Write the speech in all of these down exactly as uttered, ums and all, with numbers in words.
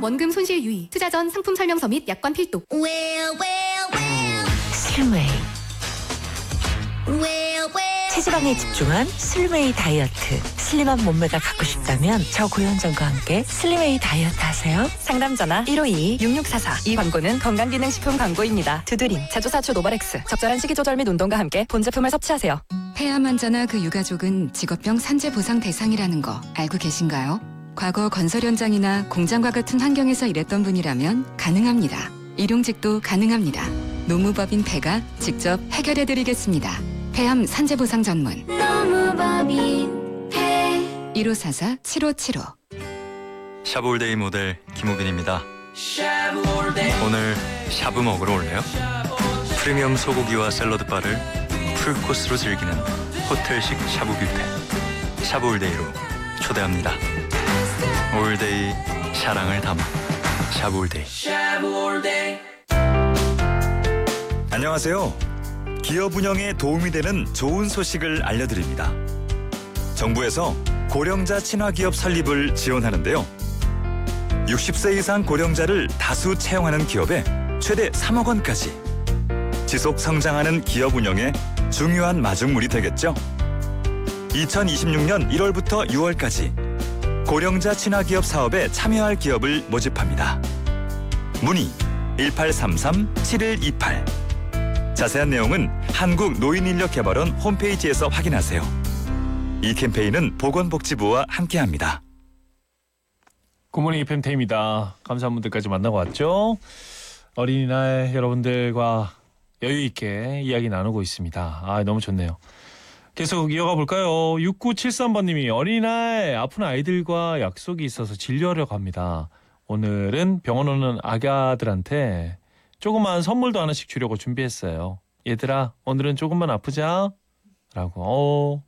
원금 손실 유의. 투자 전 상품 설명서 및 약관 필독. Well, well, well. 슬메이. Well, well. 체지방에 집중한 슬메이 다이어트. 슬림한 몸매가 갖고 싶다면 저 고현정과 함께 슬림웨이 다이어트 하세요. 상담 전화 일오이 육육사사. 이 광고는 건강기능식품 광고입니다. 두드림, 제조사추 노바렉스. 적절한 식이 조절 및 운동과 함께 본 제품을 섭취하세요. 폐암 환자나 그 유가족은 직업병 산재 보상 대상이라는 거 알고 계신가요? 과거 건설 현장이나 공장과 같은 환경에서 일했던 분이라면 가능합니다. 일용직도 가능합니다. 노무법인 폐가 직접 해결해드리겠습니다. 폐암 산재 보상 전문 노무법인 폐. 일오사사 칠오칠오. 샤브올데이 모델 김우빈입니다. 오늘 샤브 먹으러 올래요? 프리미엄 소고기와 샐러드 바를 풀코스로 즐기는 호텔식 샤브 뷔페. 샤브올데이로 초대합니다. 올데이 사랑을 담아 샤브올데이. 안녕하세요. 기업 운영에 도움이 되는 좋은 소식을 알려드립니다. 정부에서 고령자 친화기업 설립을 지원하는데요. 육십 세 이상 고령자를 다수 채용하는 기업에 최대 삼억 원까지. 지속 성장하는 기업 운영에 중요한 마중물이 되겠죠. 이천이십육 년 일월부터 유월까지 고령자 친화기업 사업에 참여할 기업을 모집합니다. 문의 일팔삼삼 칠일이팔. 자세한 내용은 한국노인인력개발원 홈페이지에서 확인하세요. 이 캠페인은 보건복지부와 함께합니다. 굿모닝 이프엠테입니다. 감사한 분들까지 만나고 왔죠. 어린이날 여러분들과 여유있게 이야기 나누고 있습니다. 아, 너무 좋네요. 계속 이어가 볼까요? 육구칠삼 번님이 어린이날 아픈 아이들과 약속이 있어서 진료하러 갑니다. 오늘은 병원 오는 아가들한테 조그만 선물도 하나씩 주려고 준비했어요. 얘들아, 오늘은 조금만 아프자 라고. 어,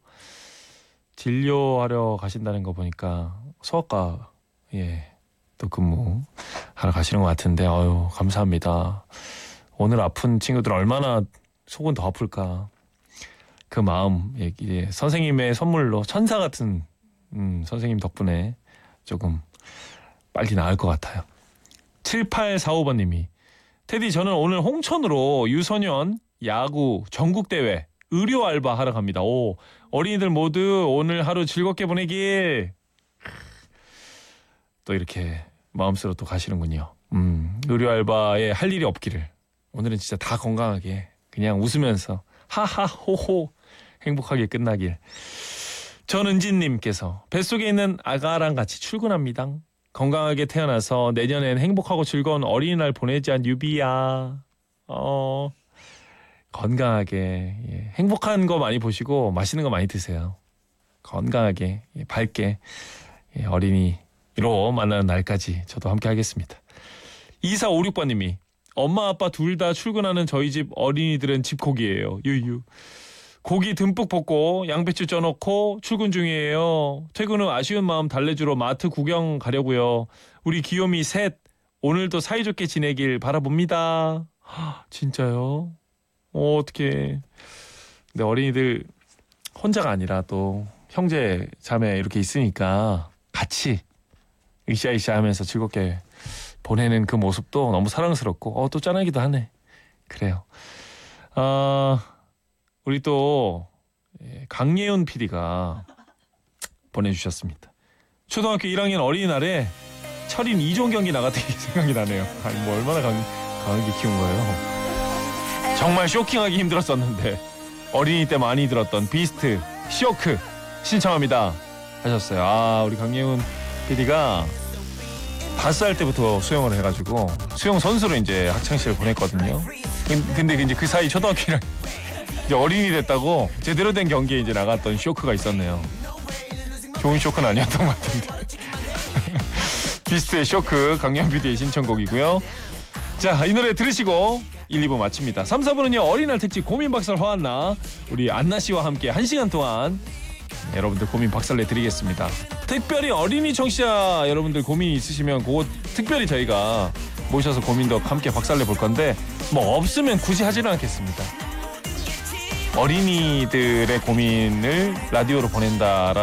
진료하러 가신다는 거 보니까 소아과 예, 또 근무하러 가시는 것 같은데 아유, 감사합니다. 오늘 아픈 친구들 얼마나 속은 더 아플까. 그 마음, 예, 예, 선생님의 선물로 천사 같은 음, 선생님 덕분에 조금 빨리 나을 것 같아요. 칠팔사오 번님이 테디, 저는 오늘 홍천으로 유소년 야구 전국대회 의료 알바 하러 갑니다. 오, 어린이들 모두 오늘 하루 즐겁게 보내길. 또 이렇게 마음속으로 또 가시는군요. 음, 의료 알바에 할 일이 없기를. 오늘은 진짜 다 건강하게 그냥 웃으면서 하하호호 행복하게 끝나길. 전은진님께서 뱃속에 있는 아가랑 같이 출근합니다. 건강하게 태어나서 내년엔 행복하고 즐거운 어린이날 보내자 뉴비야. 어, 건강하게 예, 행복한 거 많이 보시고 맛있는 거 많이 드세요. 건강하게 예, 밝게 예, 어린이로 만나는 날까지 저도 함께 하겠습니다. 이사오육 번님이 엄마 아빠 둘 다 출근하는 저희 집 어린이들은 집콕이에요. 유유. 고기 듬뿍 볶고 양배추 쪄놓고 출근 중이에요. 퇴근 후 아쉬운 마음 달래주러 마트 구경 가려고요. 우리 귀요미 셋 오늘도 사이좋게 지내길 바라봅니다. 하, 진짜요? 어, 어떡해. 근데 어린이들 혼자가 아니라 또 형제 자매 이렇게 있으니까 같이 으쌰으쌰 하면서 즐겁게 보내는 그 모습도 너무 사랑스럽고 어, 또 짠하기도 하네. 그래요. 아... 어... 우리 또 강예훈 피디가 보내주셨습니다. 초등학교 일 학년 어린이날에 철인 이 종 경기 나갔던 게 생각이 나네요. 아니 뭐 얼마나 강, 강하게 키운 거예요. 정말 쇼킹하기 힘들었었는데 어린이 때 많이 들었던 비스트 쇼크 신청합니다 하셨어요. 아, 우리 강예훈 피디가 다섯 살 때부터 수영을 해가지고 수영 선수로 이제 학창시절 보냈거든요. 근데 이제 그 사이 초등학교 일 학년 이제 어린이 됐다고 제대로 된 경기에 이제 나갔던 쇼크가 있었네요. 좋은 쇼크는 아니었던 것 같은데. 비스트의 쇼크, 강연 피디의 신청곡이고요. 자, 이 노래 들으시고 일, 이 부 마칩니다. 삼, 사 부는요 어린이날 특집 고민 박살 화한나 우리 안나 씨와 함께 한 시간 동안 여러분들 고민 박살내 드리겠습니다. 특별히 어린이 청취자 여러분들 고민이 있으시면 그거 특별히 저희가 모셔서 고민도 함께 박살내 볼 건데 뭐 없으면 굳이 하지는 않겠습니다. 어린이들의 고민을 라디오로 보낸다라는